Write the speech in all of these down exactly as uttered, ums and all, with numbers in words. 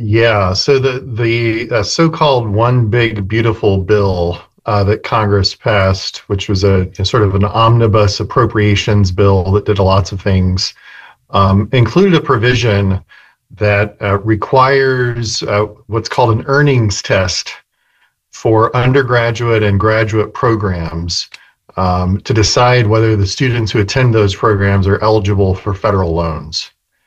Yeah, so the the uh, so-called One Big Beautiful Bill uh, that Congress passed, which was a, a sort of an omnibus appropriations bill that did lots of things, um, included a provision that uh, requires uh, what's called an earnings test for undergraduate and graduate programs um, to decide whether the students who attend those programs are eligible for federal loans.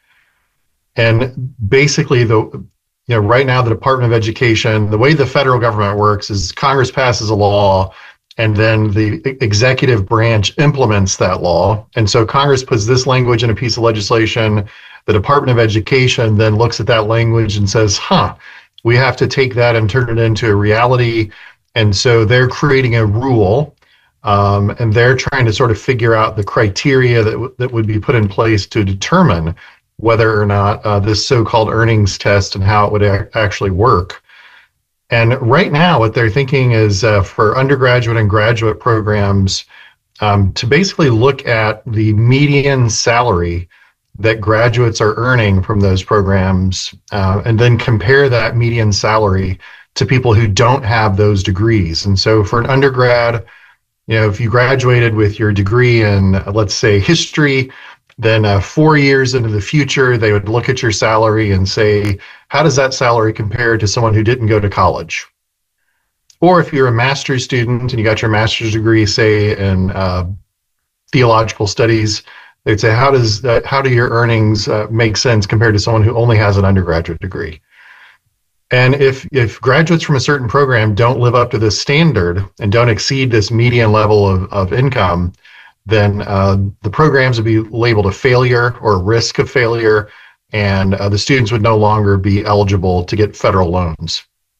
And basically, the you know right now the Department of Education, the way the federal government works is Congress passes a law, and then the executive branch implements that law. And so Congress puts this language in a piece of legislation. The Department of Education then looks at that language and says, "Huh, we have to take that and turn it into a reality." And so they're creating a rule, um, and they're trying to sort of figure out the criteria that w- that would be put in place to determine whether or not uh, this so-called earnings test and how it would a- actually work. And right now, what they're thinking is uh, for undergraduate and graduate programs um, to basically look at the median salary that graduates are earning from those programs, uh, and then compare that median salary to people who don't have those degrees. And so for an undergrad, you know, if you graduated with your degree in, uh, let's say, history, then uh, four years into the future, they would look at your salary and say, how does that salary compare to someone who didn't go to college? Or if you're a master's student and you got your master's degree, say, in uh, theological studies, they'd say, how does that, how do your earnings uh, make sense compared to someone who only has an undergraduate degree? And if if graduates from a certain program don't live up to this standard and don't exceed this median level of, of income, then uh, the programs would be labeled a failure or risk of failure, and uh, the students would no longer be eligible to get federal loans.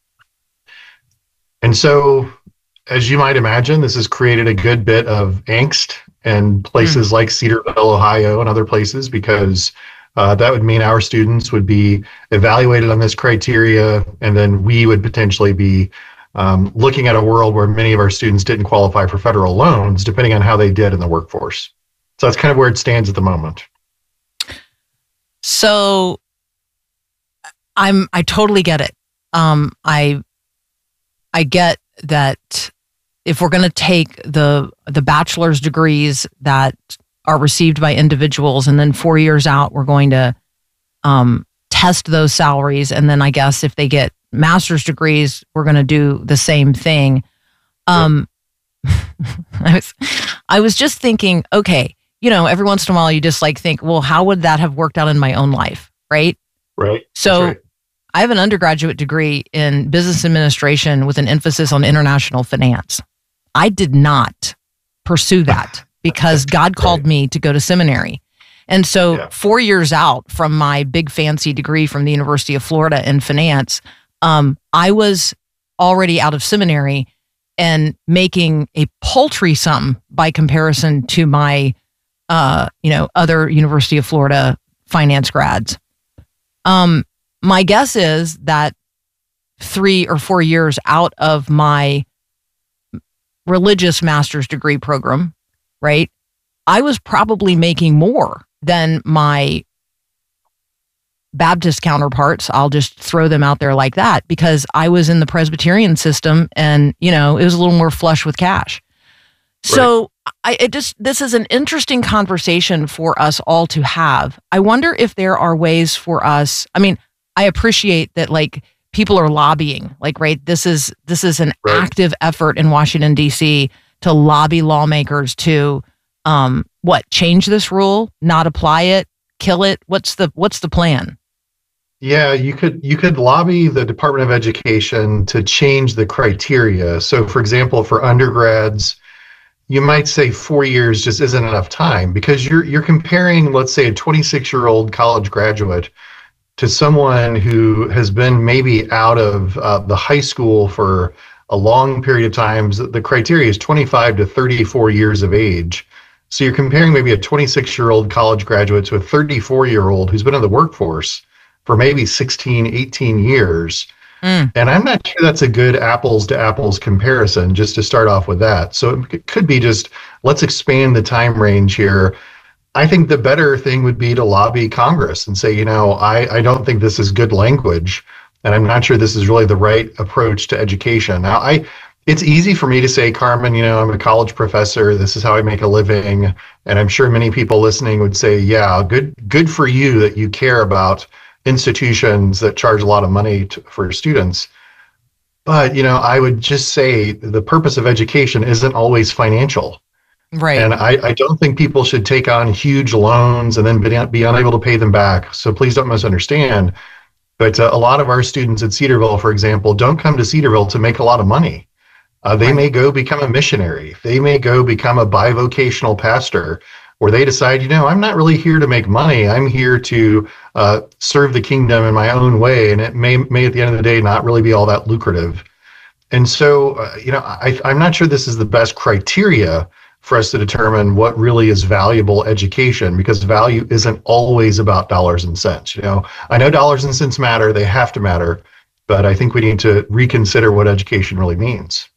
And so, as you might imagine, this has created a good bit of angst in places mm. like Cedarville, Ohio, and other places, because uh, that would mean our students would be evaluated on this criteria, and then we would potentially be Um, looking at a world where many of our students didn't qualify for federal loans, depending on how they did in the workforce. So that's kind of where it stands at the moment. So I'm, I totally get it. Um, I, I get that if we're going to take the, the bachelor's degrees that are received by individuals, and then four years out, we're going to um, test those salaries. And then I guess if they get master's degrees, we're going to do the same thing. Um, I was, I was just thinking, okay, you know, every once in a while you just like think, well, how would that have worked out in my own life? Right. Right. So right. I have an undergraduate degree in business administration with an emphasis on international finance. I did not pursue that because God called right. me to go to seminary. And so yeah. four years out from my big fancy degree from the University of Florida in finance, Um, I was already out of seminary and making a paltry sum by comparison to my, uh, you know, other University of Florida finance grads. Um, my guess is that three or four years out of my religious master's degree program, right, I was probably making more than my Baptist counterparts. I'll just throw them out there like that because I was in the Presbyterian system, and you know it was a little more flush with cash. Right. So I it just this is an interesting conversation for us all to have. I wonder if there are ways for us. I mean, I appreciate that like people are lobbying, like right. This is this is an right. active effort in Washington D C to lobby lawmakers to um, what change this rule, not apply it, kill it. What's the what's the plan? Yeah, you could you could lobby the Department of Education to change the criteria. So, for example, for undergrads, you might say four years just isn't enough time because you're you're comparing, let's say, a twenty-six-year-old college graduate to someone who has been maybe out of uh, the high school for a long period of time. The criteria is twenty-five to thirty-four years of age. So you're comparing maybe a twenty-six-year-old college graduate to a thirty-four-year-old who's been in the workforce for maybe sixteen, eighteen years. Mm. And I'm not sure that's a good apples to apples comparison, just to start off with that. So it could be just, let's expand the time range here. I think the better thing would be to lobby Congress and say, you know, I, I don't think this is good language. And I'm not sure this is really the right approach to education. Now, I it's easy for me to say, Carmen, you know, I'm a college professor. This is how I make a living. And I'm sure many people listening would say, yeah, good, good for you that you care about institutions that charge a lot of money to, for students. But, you know, I would just say the purpose of education isn't always financial. Right. And I, I don't think people should take on huge loans and then be, be unable to pay them back. So please don't misunderstand. But uh, a lot of our students at Cedarville, for example, don't come to Cedarville to make a lot of money. Uh, they right. may go become a missionary. They may go become a bivocational pastor, or they decide, you know, I'm not really here to make money. I'm here to uh, serve the kingdom in my own way. And it may, may at the end of the day, not really be all that lucrative. And so, uh, you know, I, I'm not sure this is the best criteria for us to determine what really is valuable education, because value isn't always about dollars and cents. You know, I know dollars and cents matter. They have to matter. But I think we need to reconsider what education really means.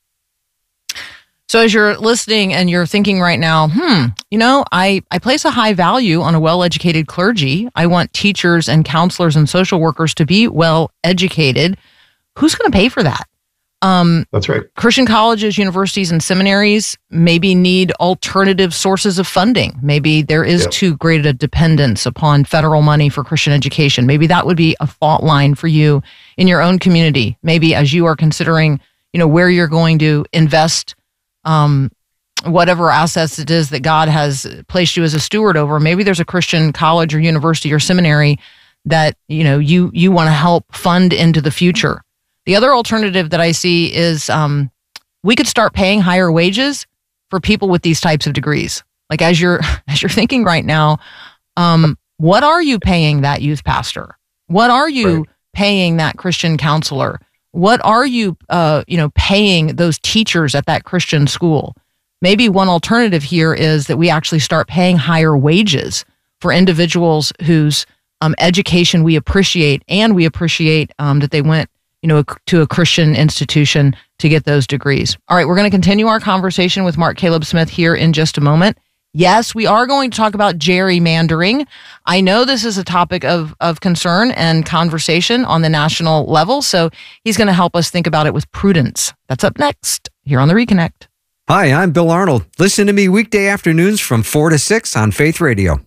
So as you're listening and you're thinking right now, hmm, you know, I, I place a high value on a well-educated clergy. I want teachers and counselors and social workers to be well-educated. Who's going to pay for that? Um, That's right. Christian colleges, universities, and seminaries maybe need alternative sources of funding. Maybe there is yep. too great a dependence upon federal money for Christian education. Maybe that would be a fault line for you in your own community. Maybe as you are considering, you know, where you're going to invest Um, whatever assets it is that God has placed you as a steward over. Maybe there's a Christian college or university or seminary that, you know, you, you want to help fund into the future. The other alternative that I see is um, we could start paying higher wages for people with these types of degrees. Like as you're, as you're thinking right now, um, what are you paying that youth pastor? What are you right. paying that Christian counselor? What are you, uh, you know, paying those teachers at that Christian school? Maybe one alternative here is that we actually start paying higher wages for individuals whose um, education we appreciate, and we appreciate um, that they went, you know, to a Christian institution to get those degrees. All right, we're going to continue our conversation with Mark Caleb Smith here in just a moment. Yes, we are going to talk about gerrymandering. I know this is a topic of, of concern and conversation on the national level, so he's going to help us think about it with prudence. That's up next here on The Reconnect. Hi, I'm Bill Arnold. Listen to me weekday afternoons from four to six on Faith Radio.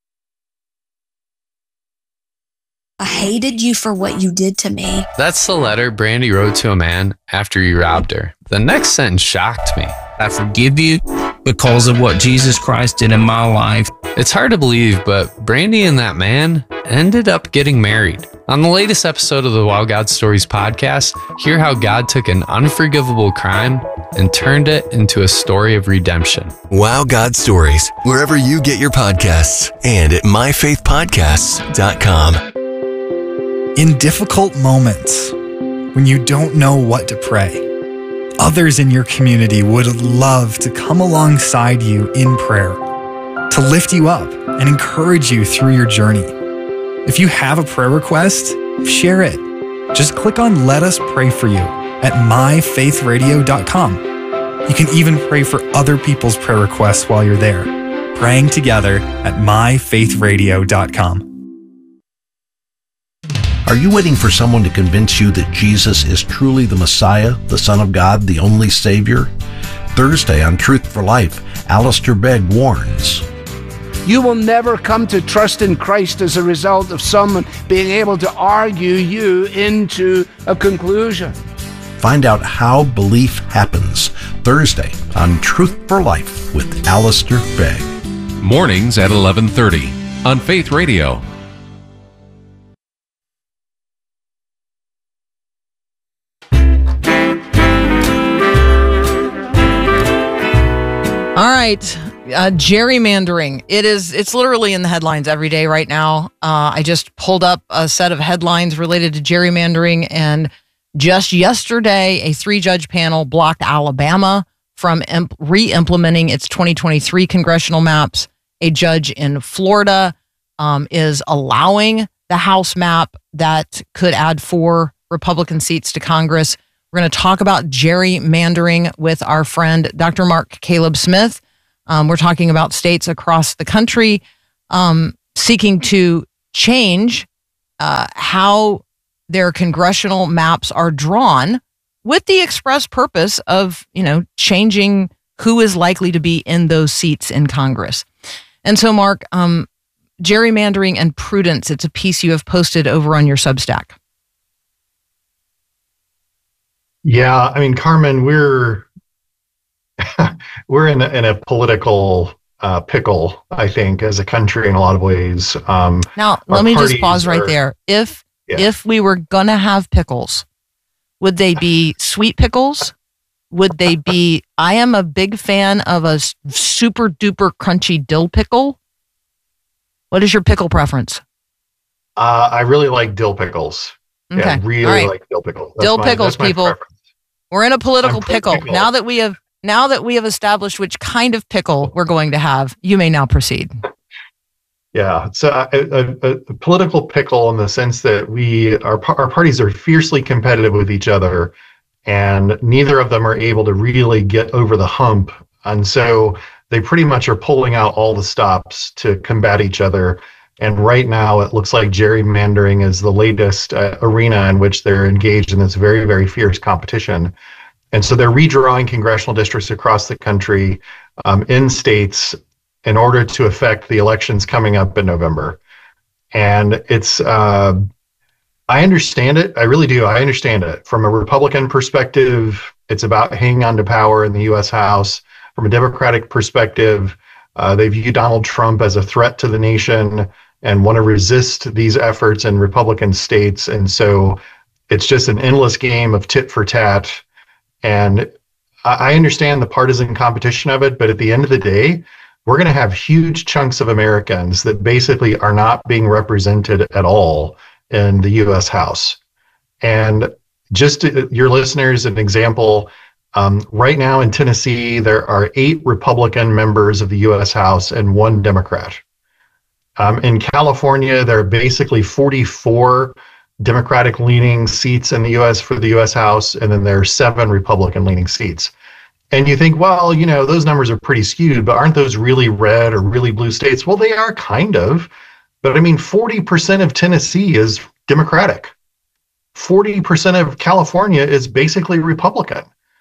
I hated you for what you did to me. That's the letter Brandy wrote to a man after he robbed her. The next sentence shocked me. I forgive you because of what Jesus Christ did in my life. It's hard to believe, but Brandy and that man ended up getting married. On the latest episode of the Wow God Stories podcast, hear how God took an unforgivable crime and turned it into a story of redemption. Wow God Stories, wherever you get your podcasts, and at my faith podcasts dot com. In difficult moments, when you don't know what to pray, others in your community would love to come alongside you in prayer, to lift you up and encourage you through your journey. If you have a prayer request, share it. Just click on Let Us Pray For You at my faith radio dot com. You can even pray for other people's prayer requests while you're there, praying together at my faith radio dot com. Are you waiting for someone to convince you that Jesus is truly the Messiah, the Son of God, the only Savior? Thursday on Truth for Life, Alistair Begg warns. You will never come to trust in Christ as a result of someone being able to argue you into a conclusion. Find out how belief happens. Thursday on Truth for Life with Alistair Begg. Mornings at eleven thirty on Faith Radio. All right, uh, gerrymandering. It is, it's literally in the headlines every day right now. Uh, I just pulled up a set of headlines related to gerrymandering, and just yesterday, a three-judge panel blocked Alabama from imp- re-implementing its twenty twenty-three congressional maps. A judge in Florida um, is allowing the House map that could add four Republican seats to Congress. We're going to talk about gerrymandering with our friend, Doctor Mark Caleb Smith. Um, we're talking about states across the country um, seeking to change uh, how their congressional maps are drawn with the express purpose of, you know, changing who is likely to be in those seats in Congress. And so, Mark, um, gerrymandering and prudence, it's a piece you have posted over on your Substack. Yeah, I mean, Carmen, we're we're in a, in a political uh, pickle, I think, as a country in a lot of ways. Um, now, let me just pause right are, there. If yeah. if we were gonna have pickles, would they be sweet pickles? Would they be? I am a big fan of a super duper crunchy dill pickle. What is your pickle preference? Uh, I really like dill pickles. Okay. Yeah, really right. like dill pickles. That's dill my, pickles, people. Preference. We're in a political pickle. pickle. Now that we have now that we have established which kind of pickle we're going to have, you may now proceed. Yeah, so a, a, a political pickle in the sense that we our our parties are fiercely competitive with each other, and neither of them are able to really get over the hump, and so they pretty much are pulling out all the stops to combat each other. And right now, it looks like gerrymandering is the latest uh, arena in which they're engaged in this very, very fierce competition. And so they're redrawing congressional districts across the country um, in states in order to affect the elections coming up in November. And it's, uh, I understand it. I really do. I understand it. From a Republican perspective, it's about hanging on to power in the U S House. From a Democratic perspective, uh, they view Donald Trump as a threat to the nation and want to resist these efforts in Republican states. And so it's just an endless game of tit for tat. And I understand the partisan competition of it, but at the end of the day, we're going to have huge chunks of Americans that basically are not being represented at all in the U S House. And just to, your listeners, an example, um, right now in Tennessee, there are eight Republican members of the U S House and one Democrat. Um, in California, there are basically forty-four Democratic-leaning seats in the U S for the U S House, and then there are seven Republican-leaning seats. And you think, well, you know, those numbers are pretty skewed, but aren't those really red or really blue states? Well, they are kind of. But I mean, forty percent of Tennessee is Democratic. forty percent of California is basically Republican.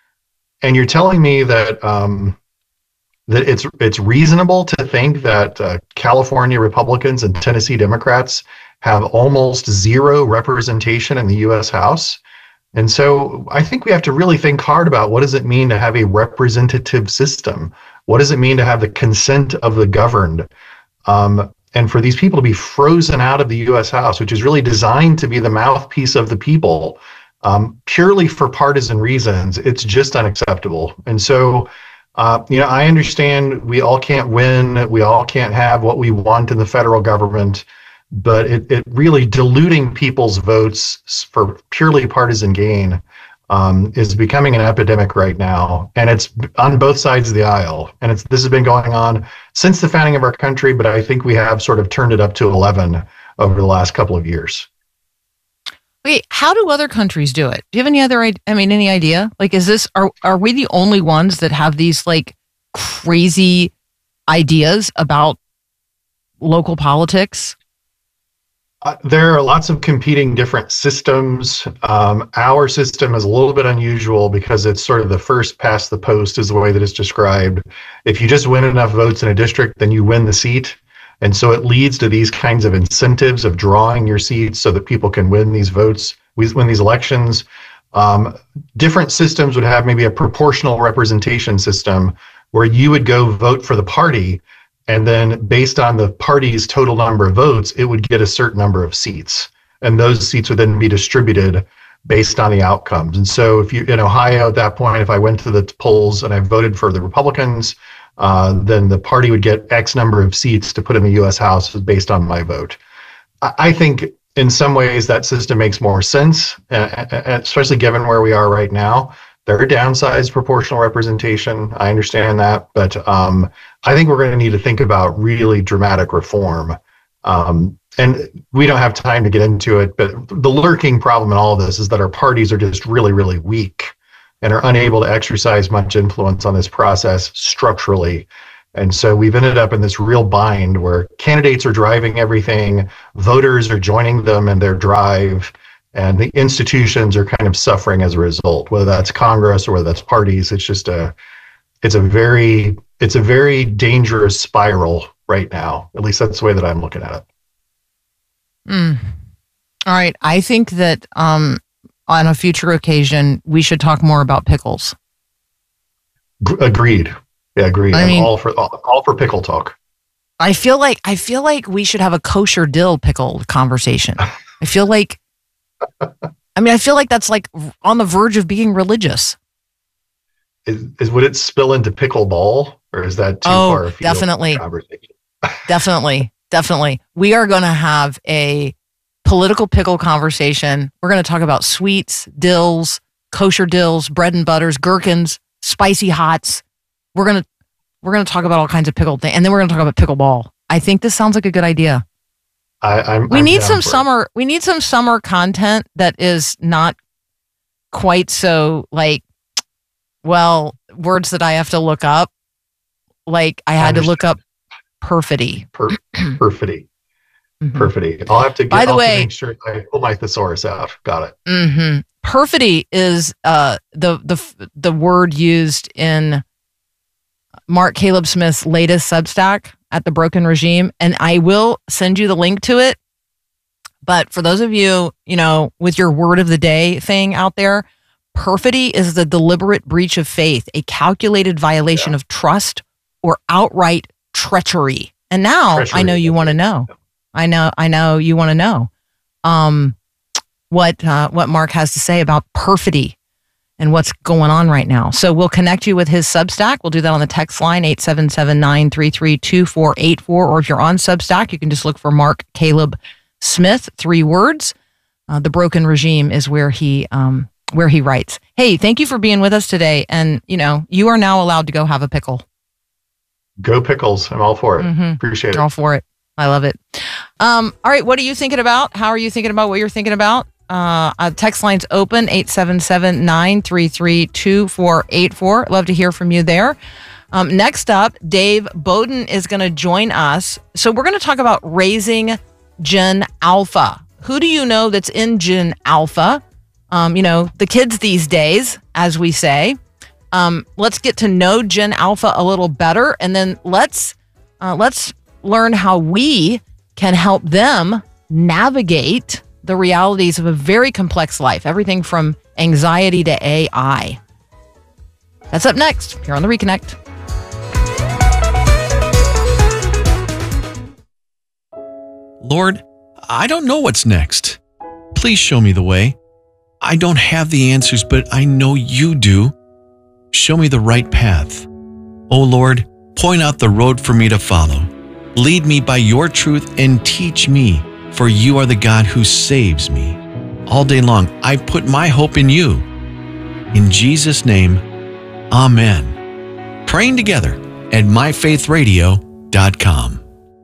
And you're telling me that um, that it's it's reasonable to think that uh, California Republicans and Tennessee Democrats have almost zero representation in the U S House. And so I think we have to really think hard about what does it mean to have a representative system? What does it mean to have the consent of the governed? Um, and for these people to be frozen out of the U S House, which is really designed to be the mouthpiece of the people, um, purely for partisan reasons, it's just unacceptable. And so Uh, you know, I understand we all can't win. We all can't have what we want in the federal government, but it, it really diluting people's votes for purely partisan gain um, is becoming an epidemic right now. And it's on both sides of the aisle. And it's this has been going on since the founding of our country, but I think we have sort of turned it up to eleven over the last couple of years. Wait, how do other countries do it? Do you have any other, I mean, any idea? Like, is this, are, are we the only ones that have these like crazy ideas about local politics? Uh, there are lots of competing different systems. Um, our system is a little bit unusual because it's sort of the first past the post is the way that it's described. If you just win enough votes in a district, then you win the seat. And so it leads to these kinds of incentives of drawing your seats so that people can win these votes, win these elections. Um, different systems would have maybe a proportional representation system where you would go vote for the party, and then based on the party's total number of votes, it would get a certain number of seats. And those seats would then be distributed based on the outcomes. And so if you, in Ohio at that point, if I went to the polls and I voted for the Republicans, Uh, then the party would get X number of seats to put in the U S House based on my vote. I, I think in some ways that system makes more sense, uh, especially given where we are right now. There are downsides proportional representation. I understand that, but um, I think we're going to need to think about really dramatic reform. Um, and we don't have time to get into it, but the lurking problem in all of this is that our parties are just really, really weak and are unable to exercise much influence on this process structurally. And so we've ended up in this real bind where candidates are driving everything, voters are joining them in their drive, And the institutions are kind of suffering as a result, whether that's Congress or whether that's parties. It's just a, it's a very, it's a very dangerous spiral right now. At least that's the way that I'm looking at it. Mm. All right. I think that um, on a future occasion, we should talk more about pickles. G- agreed. Yeah, agreed. I I'm mean, all for all, all for pickle talk. I feel like I feel like we should have a kosher dill pickle conversation. I feel like, I mean, I feel like that's like on the verge of being religious. Is, is would it spill into pickleball, or is that too oh, far afield? Definitely, definitely, definitely. We are going to have a political pickle conversation. We're going to talk about sweets, dills, kosher dills, bread and butters, gherkins, spicy hots. We're gonna we're gonna talk about all kinds of pickled things, and then we're gonna talk about pickleball. I think this sounds like a good idea. I, I'm. We I'm need some for summer. It. We need some summer content that is not quite so like, well, words that I have to look up. Like I had I to look up perfidy. Per, perfidy. Mm-hmm. Perfidy. I'll have to get. By the I'll way, make sure I pull my thesaurus out. Got it. Mm-hmm. Perfidy is uh, the the the word used in Mark Caleb Smith's latest Substack at The Broken Regime, and I will send you the link to it. But for those of you, you know, with your word of the day thing out there, perfidy is the deliberate breach of faith, a calculated violation yeah. of trust or outright treachery. And now treachery. I know you want to know. I know, I know you want to know um, what uh, what Mark has to say about perfidy and what's going on right now. So we'll connect you with his Substack. We'll do that on the text line, eight seven seven, nine three three, two four eight four. Or if you're on Substack, you can just look for Mark Caleb Smith, three words. Uh, the Broken Regime is where he um, where he writes. Hey, thank you for being with us today. And, you know, you are now allowed to go have a pickle. Go pickles. I'm all for it. Mm-hmm. Appreciate it. All for it. I love it. Um, all right. What are you thinking about? How are you thinking about what you're thinking about? Uh, uh, text line's open, eight seven seven, nine three three, two four eight four. Love to hear from you there. Um, next up, Dave Bowden is going to join us. So we're going to talk about raising Gen Alpha. Who do you know that's in Gen Alpha? Um, you know, the kids these days, as we say. Um, let's get to know Gen Alpha a little better, and then let's uh, let's learn how we can help them navigate the realities of a very complex life, everything from anxiety to A I. That's up next here on The Reconnect. Lord, I don't know what's next. Please show me the way. I don't have the answers, but I know you do. Show me the right path. Oh Lord, point out the road for me to follow. Lead me by your truth and teach me, for you are the God who saves me. All day long, I put my hope in you. In Jesus' name, amen. Praying together at my faith radio dot com.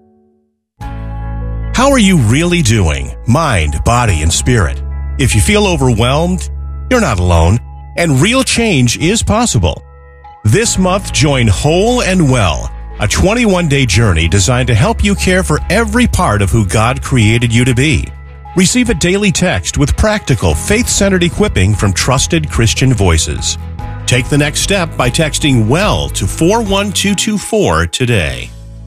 How are you really doing? Mind, body, and spirit. If you feel overwhelmed, you're not alone, and real change is possible. This month, join Whole and Well, a twenty-one day journey designed to help you care for every part of who God created you to be. Receive a daily text with practical, faith-centered equipping from trusted Christian voices. Take the next step by texting WELL to four one two two four today.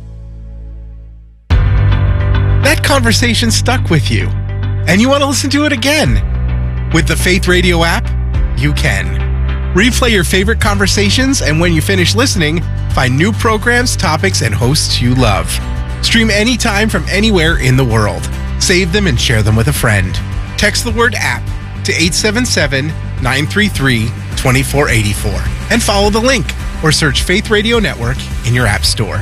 That conversation stuck with you, and you want to listen to it again. With the Faith Radio app, you can. Replay your favorite conversations, and when you finish listening, find new programs, topics, and hosts you love. Stream anytime from anywhere in the world. Save them and share them with a friend. Text the word app to eight seven seven, nine three three, two four eight four and follow the link or search Faith Radio Network in your app store.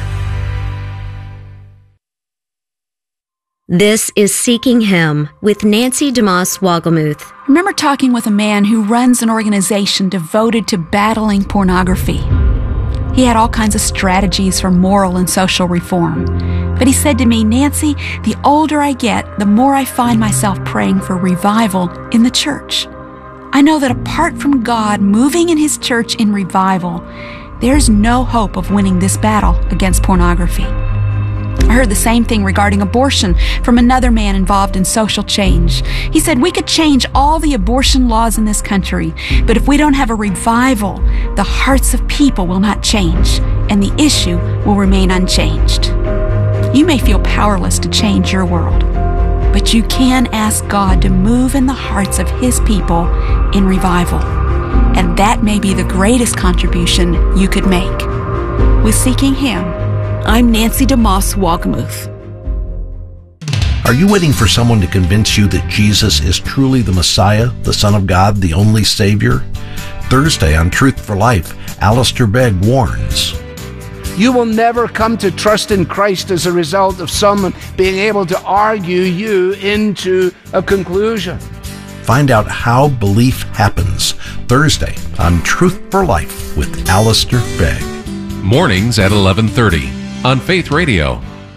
This is Seeking Him with Nancy DeMoss Wogelmuth. Remember talking with a man who runs an organization devoted to battling pornography. He had all kinds of strategies for moral and social reform. But he said to me, Nancy, the older I get, the more I find myself praying for revival in the church. I know that apart from God moving in His church in revival, there's no hope of winning this battle against pornography. I heard the same thing regarding abortion from another man involved in social change. He said, we could change all the abortion laws in this country, but if we don't have a revival, the hearts of people will not change, and the issue will remain unchanged. You may feel powerless to change your world, but you can ask God to move in the hearts of His people in revival. And that may be the greatest contribution you could make. With Seeking Him, I'm Nancy DeMoss Wolgemuth. Are you waiting for someone to convince you that Jesus is truly the Messiah, the Son of God, the only Savior? Thursday on Truth for Life, Alistair Begg warns. You will never come to trust in Christ as a result of someone being able to argue you into a conclusion. Find out how belief happens Thursday on Truth for Life with Alistair Begg. Mornings at eleven thirty on Faith Radio.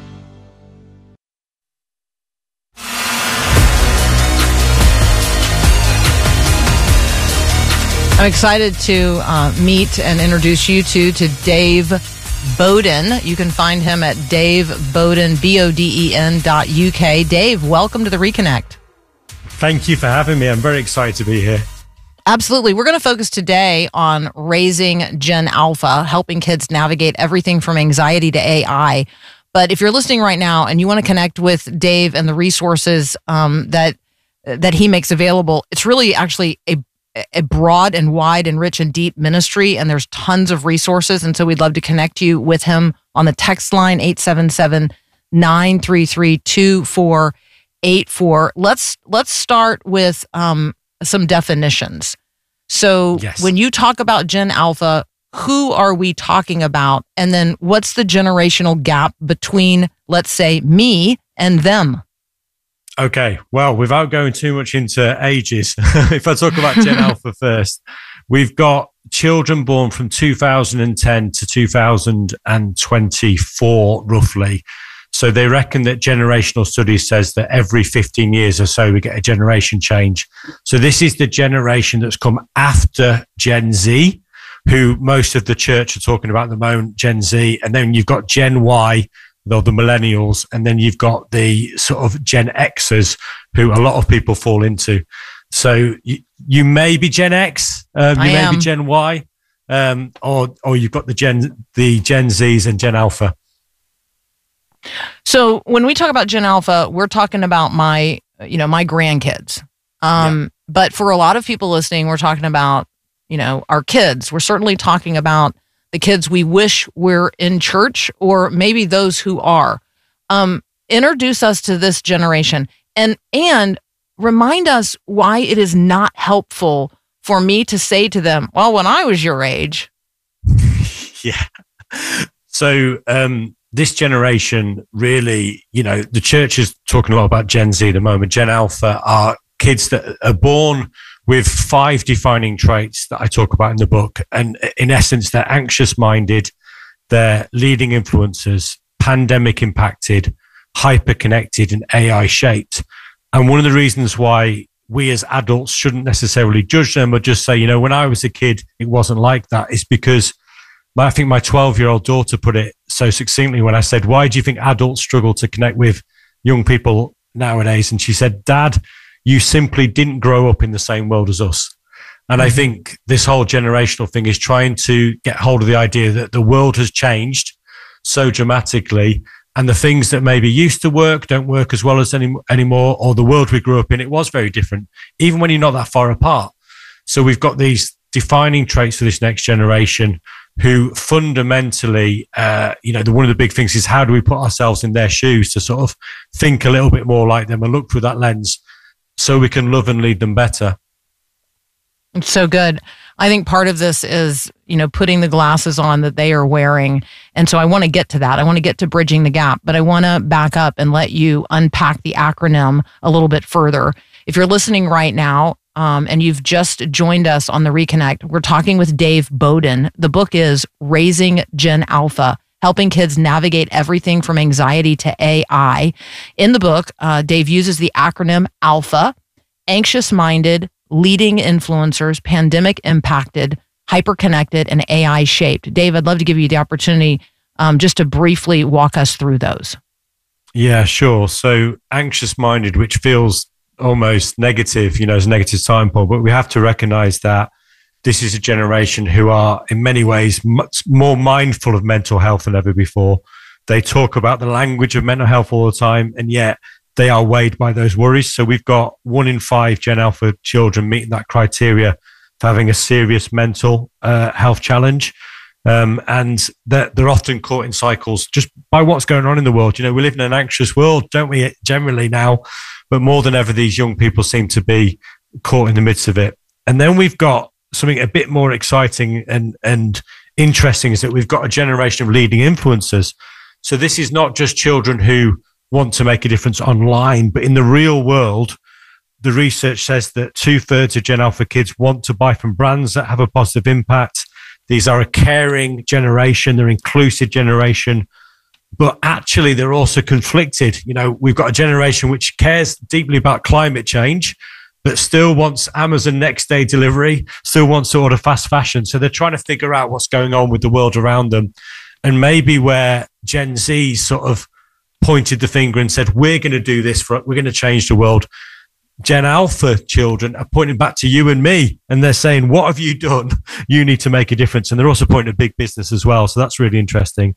I'm excited to uh, meet and introduce you to, to Dave Bowden. You can find him at Dave Bowden, B O D E N dot U K. Dave, welcome to the Reconnect. Thank you for having me. I'm very excited to be here. Absolutely. We're going to focus today on raising Gen Alpha, helping kids navigate everything from anxiety to A I. But if you're listening right now and you want to connect with Dave and the resources um, that that he makes available, it's really actually a a broad and wide and rich and deep ministry, and there's tons of resources. And so we'd love to connect you with him on the text line eight seven seven, nine three three, two four eight four. Let's let's start with um, some definitions. So yes. When you talk about Gen Alpha, who are we talking about? And then what's the generational gap between, let's say, me and them? Okay, well, without going too much into ages, if I talk about Gen Alpha first, we've got children born from two thousand ten to two thousand twenty-four, roughly. So they reckon that generational studies says that every fifteen years or so we get a generation change. So this is the generation that's come after Gen Z, who most of the church are talking about at the moment, Gen Z. And then you've got Gen Y, or the millennials, and then you've got the sort of Gen Xers, who a lot of people fall into. So you, you may be Gen X, um, you I may am. be Gen Y, um, or or you've got the Gen the Gen Zs and Gen Alpha. So when we talk about Gen Alpha, we're talking about my, you know, my grandkids. Um, yeah. But for a lot of people listening, we're talking about, you know, our kids. We're certainly talking about the kids we wish were in church, or maybe those who are. Um, introduce us to this generation, and and remind us why it is not helpful for me to say to them, well, when I was your age. Yeah. So um, this generation really, you know, the church is talking a lot about Gen Z at the moment. Gen Alpha are kids that are born with five defining traits that I talk about in the book. And in essence, they're anxious-minded, they're leading influencers, pandemic impacted, hyper-connected, and A I-shaped. And one of the reasons why we as adults shouldn't necessarily judge them or just say, you know, when I was a kid, it wasn't like that, is because I think my twelve-year-old daughter put it so succinctly when I said, why do you think adults struggle to connect with young people nowadays? And she said, Dad, you simply didn't grow up in the same world as us. And mm-hmm. I think this whole generational thing is trying to get hold of the idea that the world has changed so dramatically, and the things that maybe used to work don't work as well as any, anymore, or the world we grew up in, it was very different, even when you're not that far apart. So we've got these defining traits for this next generation who fundamentally, uh, you know, the, one of the big things is how do we put ourselves in their shoes to sort of think a little bit more like them and look through that lens so we can love and lead them better. It's so good. I think part of this is, you know, putting the glasses on that they are wearing. And so I want to get to that. I want to get to bridging the gap, but I want to back up and let you unpack the acronym a little bit further. If you're listening right now, um, and you've just joined us on the Reconnect, we're talking with Dave Bowden. The book is Raising Gen Alpha, Helping Kids Navigate Everything from Anxiety to A I. In the book, uh, Dave uses the acronym ALPHA: anxious-minded, leading influencers, pandemic impacted, hyper-connected, and A I shaped. Dave, I'd love to give you the opportunity um, just to briefly walk us through those. Yeah, sure. So anxious-minded, which feels almost negative, you know, as a negative signpost, but we have to recognize that this is a generation who are in many ways much more mindful of mental health than ever before. They talk about the language of mental health all the time, and yet they are weighed by those worries. So we've got one in five Gen Alpha children meeting that criteria for having a serious mental uh, health challenge. Um, and they're, they're often caught in cycles just by what's going on in the world. You know, we live in an anxious world, don't we, generally now? But more than ever, these young people seem to be caught in the midst of it. And then we've got something a bit more exciting and, and interesting, is that we've got a generation of leading influencers. So this is not just children who want to make a difference online, but in the real world, the research says that two thirds of Gen Alpha kids want to buy from brands that have a positive impact. These are a caring generation, they're an inclusive generation, but actually they're also conflicted. You know, we've got a generation which cares deeply about climate change, but still wants Amazon next day delivery, still wants to order fast fashion. So they're trying to figure out what's going on with the world around them. And maybe where Gen Z sort of pointed the finger and said, we're going to do this, for, we're going to change the world, Gen Alpha children are pointing back to you and me, and they're saying, what have you done? You need to make a difference. And they're also pointing at big business as well. So that's really interesting.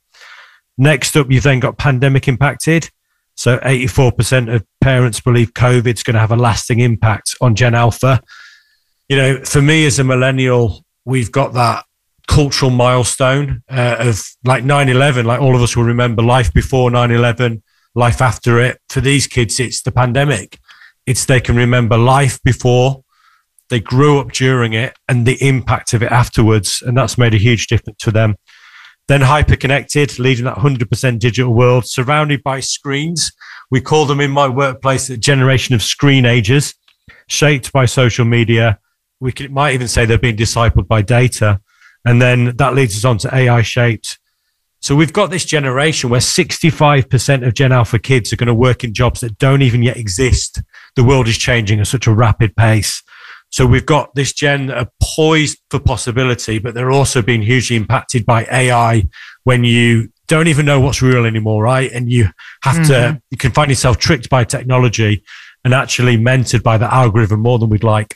Next up, you've then got pandemic impacted. So eighty-four percent of parents believe COVID's going to have a lasting impact on Gen Alpha. You know, for me as a millennial, we've got that cultural milestone uh, of like nine eleven, like all of us will remember life before nine eleven, life after it. For these kids, it's the pandemic. It's they can remember life before, they grew up during it, and the impact of it afterwards. And that's made a huge difference to them. Then hyper-connected, leading that one hundred percent digital world, surrounded by screens. We call them in my workplace a generation of screenagers, shaped by social media. We can, might even say they're being discipled by data. And then that leads us on to A I-shaped. So we've got this generation where sixty-five percent of Gen Alpha kids are going to work in jobs that don't even yet exist. The world is changing at such a rapid pace. So we've got this gen that are poised for possibility, but they're also being hugely impacted by A I when you don't even know what's real anymore, right? And you have mm-hmm. to, you can find yourself tricked by technology and actually mentored by the algorithm more than we'd like.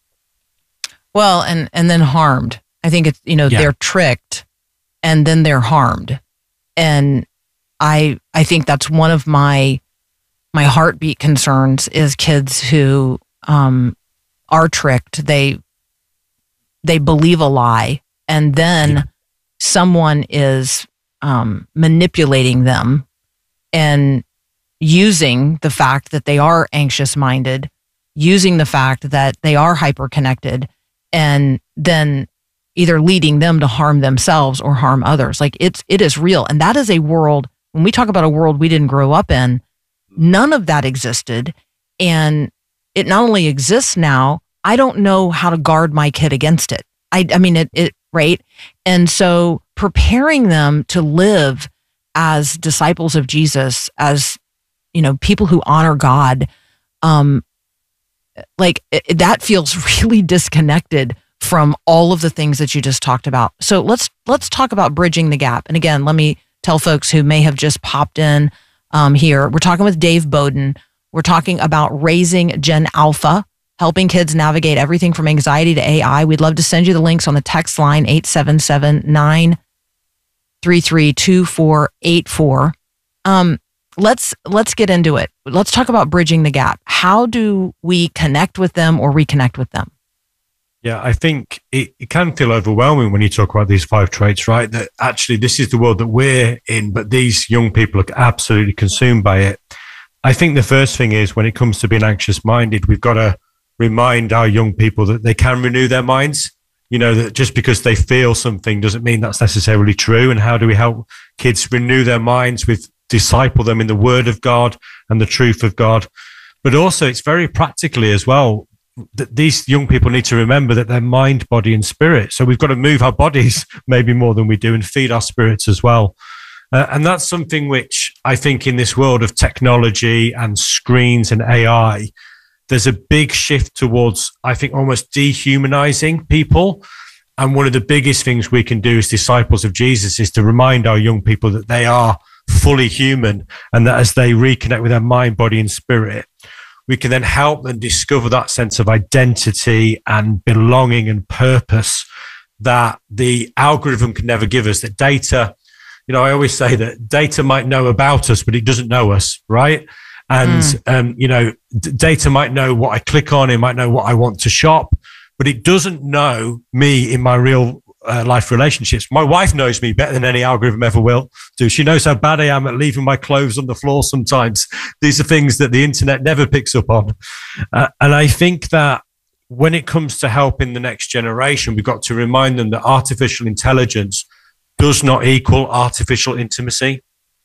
Well, and, and then harmed. I think it's, you know, yeah. they're tricked and then they're harmed. And I, I think that's one of my, my heartbeat concerns is kids who, um, are tricked. They, they believe a lie, and then yeah. someone is, um, manipulating them and using the fact that they are anxious minded, using the fact that they are hyper connected, and then either leading them to harm themselves or harm others. Like it's, it is real. And that is a world, when we talk about a world we didn't grow up in, none of that existed. And it not only exists now, I don't know how to guard my kid against it. I, I mean, it, it, right? And so preparing them to live as disciples of Jesus, as, you know, people who honor God, um, like it, that feels really disconnected from all of the things that you just talked about. So let's, let's talk about bridging the gap. And again, let me tell folks who may have just popped in um, here, we're talking with Dave Bowden. We're talking about raising Gen Alpha, helping kids navigate everything from anxiety to A I. We'd love to send you the links on the text line, eight seven seven, nine three three, two four eight four. Um, let's, let's get into it. Let's talk about bridging the gap. How do we connect with them or reconnect with them? Yeah, I think it, it can feel overwhelming when you talk about these five traits, right? That actually this is the world that we're in, but these young people are absolutely consumed by it. I think the first thing is when it comes to being anxious minded, we've got to remind our young people that they can renew their minds. You know, that just because they feel something doesn't mean that's necessarily true. And how do we help kids renew their minds with disciple them in the word of God and the truth of God? But also it's very practically as well that these young people need to remember that they're mind, body and spirit. So we've got to move our bodies maybe more than we do and feed our spirits as well. Uh, and that's something which I think in this world of technology and screens and A I, there's a big shift towards, I think, almost dehumanizing people. And one of the biggest things we can do as disciples of Jesus is to remind our young people that they are fully human, and that as they reconnect with their mind, body, and spirit, we can then help them discover that sense of identity and belonging and purpose that the algorithm can never give us. That data, you know, I always say that data might know about us, but it doesn't know us, right? And, mm. um, you know, d- data might know what I click on, it might know what I want to shop, but it doesn't know me in my real uh, life relationships. My wife knows me better than any algorithm ever will do. She knows how bad I am at leaving my clothes on the floor sometimes. These are things that the internet never picks up on. Uh, and I think that when it comes to helping the next generation, we've got to remind them that artificial intelligence does not equal artificial intimacy.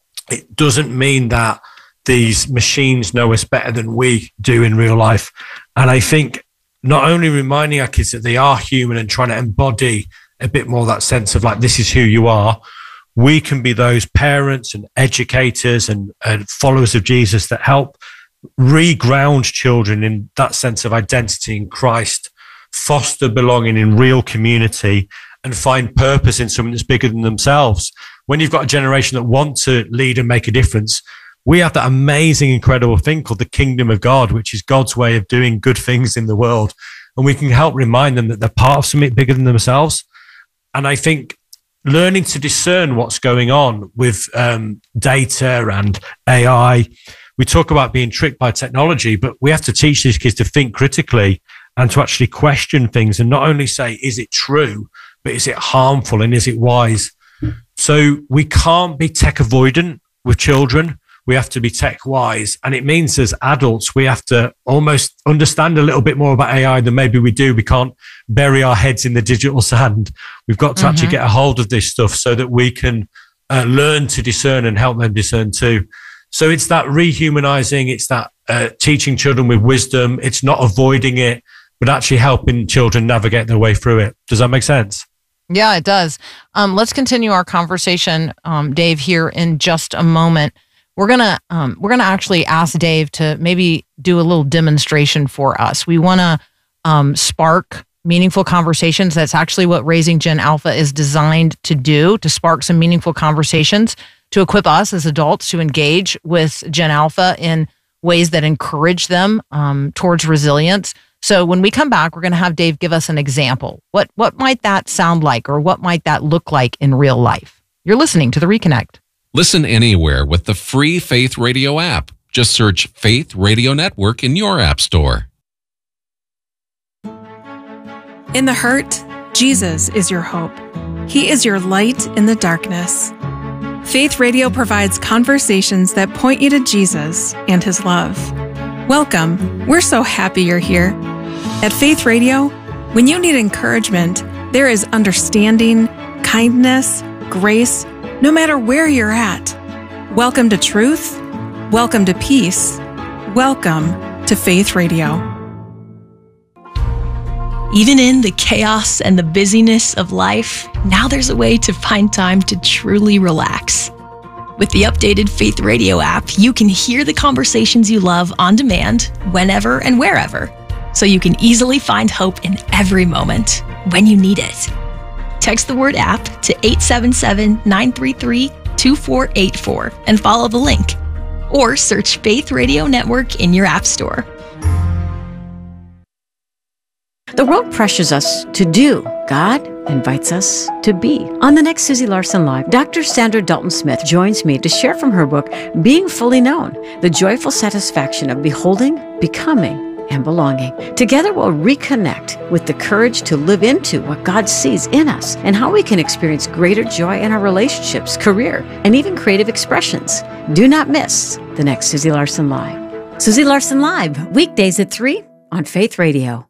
It doesn't mean that these machines know us better than we do in real life. And I think not only reminding our kids that they are human and trying to embody a bit more that sense of like, this is who you are, we can be those parents and educators and, and followers of Jesus that help reground children in that sense of identity in Christ, foster belonging in real community, and find purpose in something that's bigger than themselves. When you've got a generation that want to lead and make a difference, we have that amazing, incredible thing called the kingdom of God, which is God's way of doing good things in the world. And we can help remind them that they're part of something bigger than themselves. And I think learning to discern what's going on with um, data and A I, we talk about being tricked by technology, but we have to teach these kids to think critically and to actually question things and not only say, is it true, but is it harmful and is it wise? So we can't be tech avoidant with children. We have to be tech wise. And it means as adults, we have to almost understand a little bit more about A I than maybe we do. We can't bury our heads in the digital sand. We've got to mm-hmm. actually get a hold of this stuff so that we can uh, learn to discern and help them discern too. So it's that rehumanizing, it's that uh, teaching children with wisdom. It's not avoiding it, but actually helping children navigate their way through it. Does that make sense? Yeah, it does. Um, let's continue our conversation, um, Dave, here in just a moment. We're gonna um, we're gonna actually ask Dave to maybe do a little demonstration for us. We want to um, spark meaningful conversations. That's actually what Raising Gen Alpha is designed to do, to spark some meaningful conversations, to equip us as adults to engage with Gen Alpha in ways that encourage them um, towards resilience. So when we come back, we're going to have Dave give us an example. What what might that sound like, or what might that look like in real life? You're listening to The Reconnect. Listen anywhere with the free Faith Radio app. Just search Faith Radio Network in your app store. In the hurt, Jesus is your hope. He is your light in the darkness. Faith Radio provides conversations that point you to Jesus and His love. Welcome. We're so happy you're here. At Faith Radio, when you need encouragement, there is understanding, kindness, grace, no matter where you're at. Welcome to truth. Welcome to peace. Welcome to Faith Radio. Even in the chaos and the busyness of life, now there's a way to find time to truly relax. With the updated Faith Radio app, you can hear the conversations you love on demand, whenever and wherever, so you can easily find hope in every moment when you need it. Text the word app to eight seven seven, nine three three, two four eight four and follow the link. Or search Faith Radio Network in your app store. The world pressures us to do. God invites us to be. On the next Susie Larson Live, Doctor Sandra Dalton Smith joins me to share from her book, Being Fully Known, the joyful satisfaction of beholding, becoming, and belonging. Together we'll reconnect with the courage to live into what God sees in us and how we can experience greater joy in our relationships, career, and even creative expressions. Do not miss the next Susie Larson Live. Susie Larson Live, weekdays at three on Faith Radio.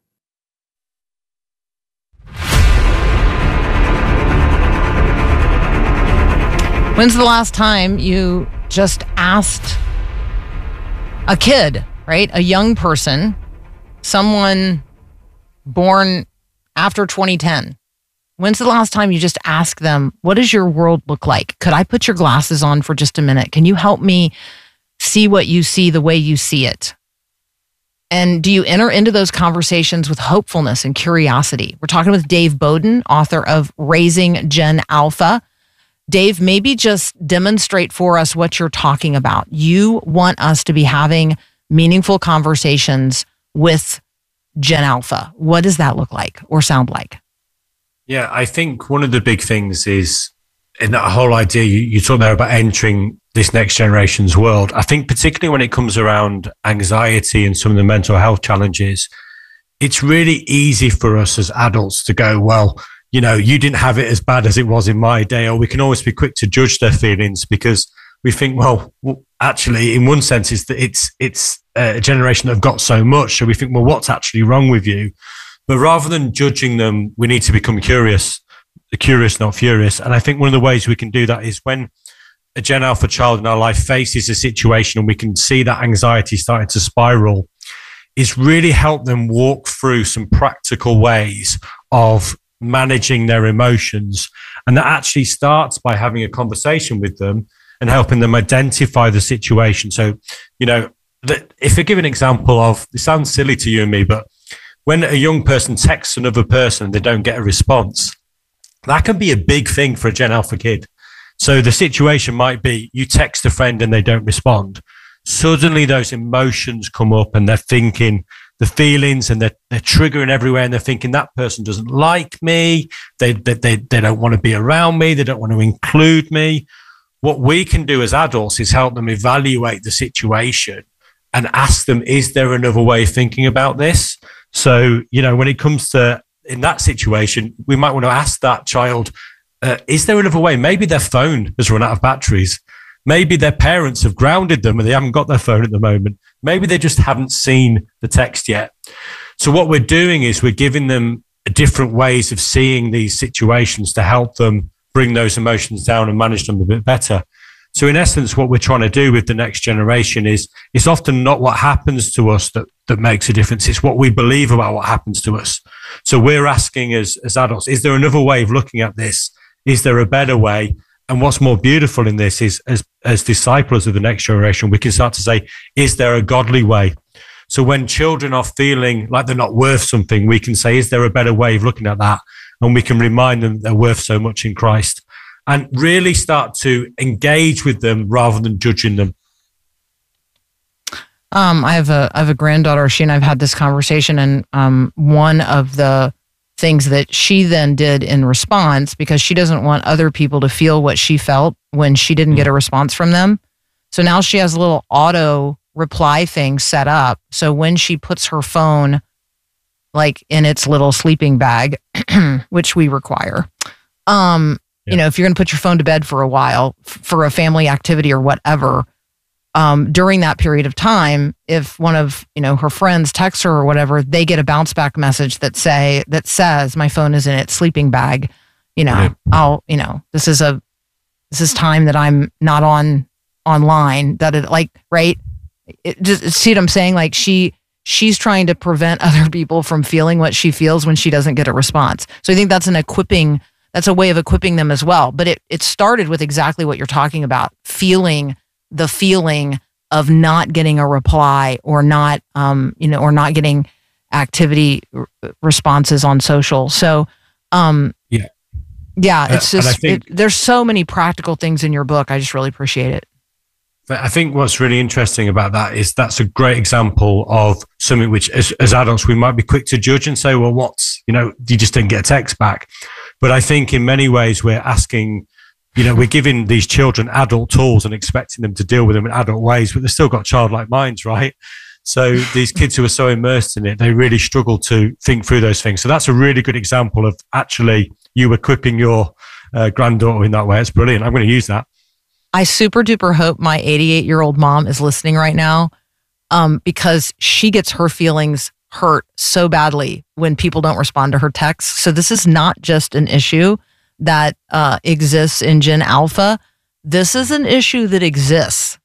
When's the last time you just asked a kid, right? A young person, someone born after twenty ten. When's the last time you just asked them, what does your world look like? Could I put your glasses on for just a minute? Can you help me see what you see the way you see it? And do you enter into those conversations with hopefulness and curiosity? We're talking with Dave Bowden, author of Raising Gen Alpha. Dave, maybe just demonstrate for us what you're talking about. You want us to be having meaningful conversations with Gen Alpha. What does that look like or sound like? Yeah, I think one of the big things is in that whole idea you, you talked there about entering this next generation's world. I think particularly when it comes around anxiety and some of the mental health challenges, it's really easy for us as adults to go, well, you know, you didn't have it as bad as it was in my day, or we can always be quick to judge their feelings because we think, well, well actually, in one sense, it's that it's it's a generation that have got so much. So we think, well, what's actually wrong with you? But rather than judging them, we need to become curious, curious, not furious. And I think one of the ways we can do that is when a Gen Alpha child in our life faces a situation and we can see that anxiety starting to spiral, is really help them walk through some practical ways of managing their emotions. And that actually starts by having a conversation with them and helping them identify the situation. So, you know, that if I give an example of, it sounds silly to you and me, but when a young person texts another person and they don't get a response, that can be a big thing for a Gen Alpha kid. So the situation might be you text a friend and they don't respond. Suddenly those emotions come up and they're thinking the feelings and they're, they're triggering everywhere and they're thinking that person doesn't like me. They, they, they, they don't want to be around me. They don't want to include me. What we can do as adults is help them evaluate the situation and ask them, is there another way of thinking about this? So, you know, when it comes to in that situation, we might want to ask that child, uh, is there another way? Maybe their phone has run out of batteries. Maybe their parents have grounded them and they haven't got their phone at the moment. Maybe they just haven't seen the text yet. So what we're doing is we're giving them different ways of seeing these situations to help them bring those emotions down and manage them a bit better. So in essence, what we're trying to do with the next generation is it's often not what happens to us that, that makes a difference. It's what we believe about what happens to us. So we're asking as, as adults, is there another way of looking at this? Is there a better way? And what's more beautiful in this is as, as disciples of the next generation, we can start to say, is there a godly way? So when children are feeling like they're not worth something, we can say, is there a better way of looking at that? And we can remind them that they're worth so much in Christ and really start to engage with them rather than judging them. Um, I have a I have a granddaughter. She and I've had this conversation, and um, one of the things that she then did in response, because she doesn't want other people to feel what she felt when she didn't get a response from them. So now she has a little auto reply thing set up. So when she puts her phone like in its little sleeping bag, which we require, um, yeah. you know, if you're going to put your phone to bed for a while f- for a family activity or whatever, um, during that period of time, if one of, you know, her friends texts her or whatever, they get a bounce back message that say, that says my phone is in its sleeping bag. You know, right. I'll, you know, this is a, this is time that I'm not on online that it like, right. It just see what I'm saying? Like she, she's trying to prevent other people from feeling what she feels when she doesn't get a response. So I think that's an equipping, that's a way of equipping them as well. But it, it started with exactly what you're talking about, feeling the feeling of not getting a reply or not, um, you know, or not getting activity r- responses on social. So, um, yeah, yeah, it's uh, just, think, it, there's so many practical things in your book. I just really appreciate it. I think what's really interesting about that is that's a great example of something which as, as adults, we might be quick to judge and say, well, what's, you know, you just didn't get a text back. But I think in many ways we're asking, you know, we're giving these children adult tools and expecting them to deal with them in adult ways, but they've still got childlike minds, right? So these kids who are so immersed in it, they really struggle to think through those things. So that's a really good example of actually you equipping your uh, granddaughter in that way. It's brilliant. I'm going to use that. I super duper hope my eighty-eight year old mom is listening right now, um, because she gets her feelings hurt so badly when people don't respond to her texts. So this is not just an issue that uh, exists in Gen Alpha. This is an issue that exists.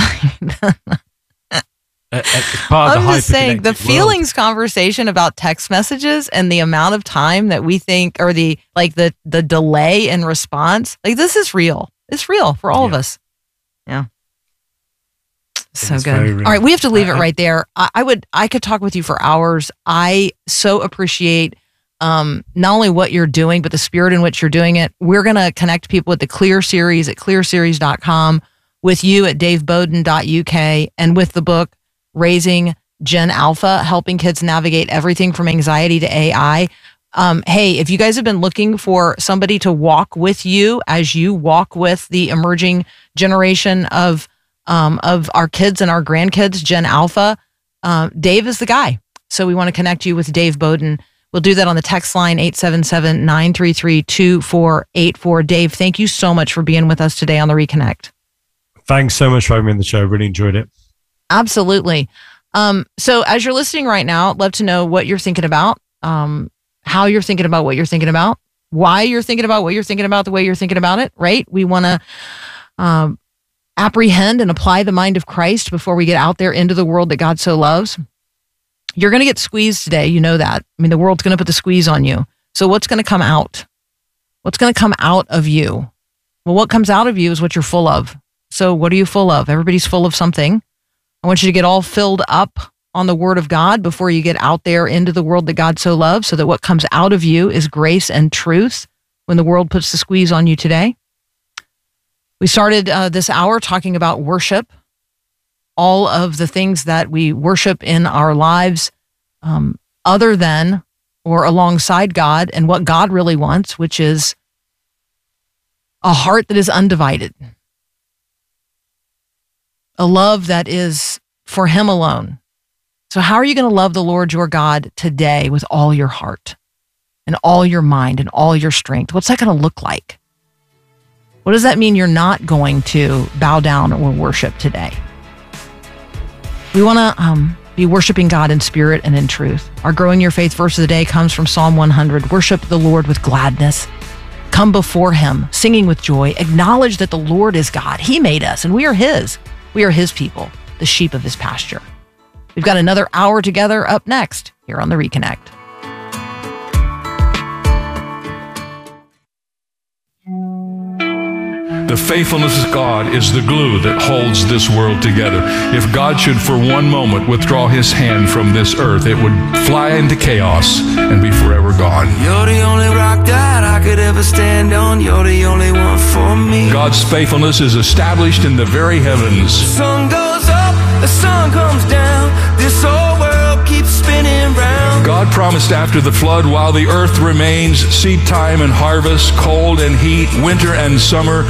I'm just saying the feelings conversation about text messages and the amount of time that we think, or the like the the delay in response, like this is real. It's real for all yeah. of us. Yeah. So it's good. All right. We have to leave I, it right there. I, I would, I could talk with you for hours. I so appreciate um, not only what you're doing, but the spirit in which you're doing it. We're going to connect people with the Clear Series at clear series dot com, with you at dave bowden dot u k, and with the book Raising Gen Alpha, helping kids navigate everything from anxiety to A I. Um, hey, if you guys have been looking for somebody to walk with you as you walk with the emerging generation of um, of our kids and our grandkids, Gen Alpha, uh, Dave is the guy. So we want to connect you with Dave Bowden. We'll do that on the text line, eight seven seven, nine three three, two four eight four. Dave, thank you so much for being with us today on the Reconnect. Thanks so much for having me on the show. Really enjoyed it. Absolutely. Um, so as you're listening right now, I'd love to know what you're thinking about, um, how you're thinking about what you're thinking about, why you're thinking about what you're thinking about the way you're thinking about it, right? We want to um, apprehend and apply the mind of Christ before we get out there into the world that God so loves. You're going to get squeezed today. You know that. I mean, the world's going to put the squeeze on you. So what's going to come out? What's going to come out of you? Well, what comes out of you is what you're full of. So what are you full of? Everybody's full of something. I want you to get all filled up on the word of God before you get out there into the world that God so loves, so that what comes out of you is grace and truth when the world puts the squeeze on you today. We started uh, this hour talking about worship, all of the things that we worship in our lives um, other than or alongside God, and what God really wants, which is a heart that is undivided. A love that is for him alone. So how are you going to love the Lord your God today with all your heart and all your mind and all your strength? What's that going to look like? What does that mean you're not going to bow down or worship today? We want to um, be worshiping God in spirit and in truth. Our Growing Your Faith verse of the day comes from Psalm one hundred. Worship the Lord with gladness. Come before him, singing with joy. Acknowledge that the Lord is God. He made us and we are his. We are his people, the sheep of his pasture. We've got another hour together up next here on The Reconnect. The faithfulness of God is the glue that holds this world together. If God should for one moment withdraw his hand from this earth, it would fly into chaos and be forever gone. You're the only rock that I could ever stand on. You're the only one for me. God's faithfulness is established in the very heavens. The sun goes up, the sun comes down. This whole world keeps spinning round. God promised after the flood, while the earth remains, seed time and harvest, cold and heat, winter and summer,